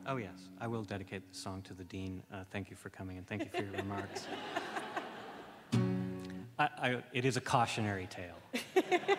Oh, yes, I will dedicate the song to the Dean. Thank you for coming, and thank you for your remarks. It is a cautionary tale.